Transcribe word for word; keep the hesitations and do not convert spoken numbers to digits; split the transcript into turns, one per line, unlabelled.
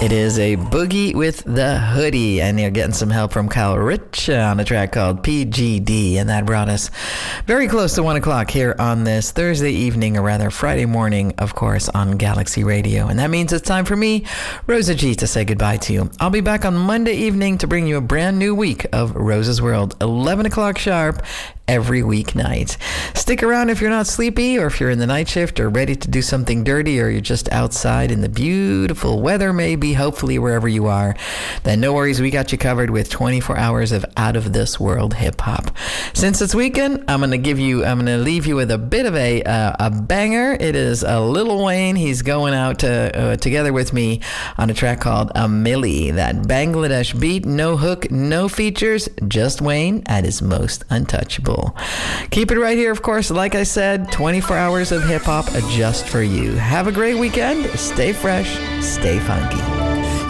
It is a boogie with the hoodie, and you're getting some help from Kyle Rich on a track called P G D, and that brought us very close to one o'clock here on this Thursday evening, or rather Friday morning, of course, on Galaxy Radio. And that means it's time for me, Rosa G, to say goodbye to you. I'll be back on Monday evening to bring you a brand new week of Rosa's World, eleven o'clock sharp, every weeknight. Stick around if you're not sleepy, or if you're in the night shift or ready to do something dirty, or you're just outside in the beautiful weather, maybe, hopefully wherever you are. Then no worries, we got you covered with twenty-four hours of out of this world hip hop. Since it's weekend, I'm gonna give you, I'm gonna leave you with a bit of a uh, a banger. It is a Lil Wayne. He's going out to, uh, together with me on a track called A Milli. That Bangladesh beat, no hook, no features, just Wayne at his most untouchable. Keep it right here, of course. Like I said, twenty-four hours of hip hop just for you. Have a great weekend. Stay fresh, stay funky.